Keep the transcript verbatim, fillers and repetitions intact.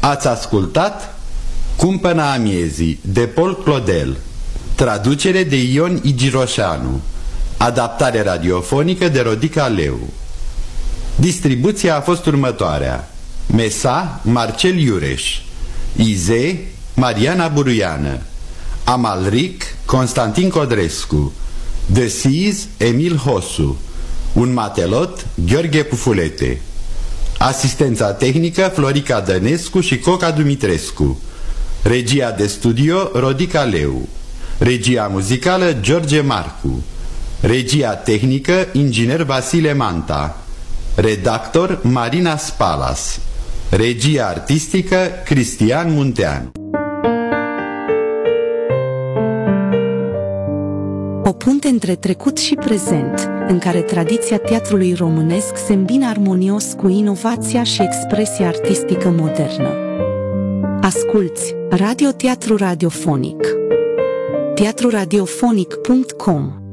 Ați ascultat Cumpăna amiezii de Paul Claudel, traducere de Ion Igiroșanu, adaptare radiofonică de Rodica Leu. Distribuția a fost următoarea: Mesa, Marcel Iureș; Ize, Mariana Buruiană; Amalric, Constantin Codrescu; The Seas, Emil Hosu; Un matelot, Gheorghe Pufulete; asistența tehnică, Florica Dănescu și Coca Dumitrescu; regia de studio, Rodica Leu; regia muzicală, George Marcu; regia tehnică, inginer Vasile Manta; redactor, Marina Spalas; regia artistică, Cristian Munteanu. O punte între trecut și prezent, în care tradiția teatrului românesc se îmbină armonios cu inovația și expresia artistică modernă. Asculți Radio Teatru Radiofonic. teatru radiofonic punct com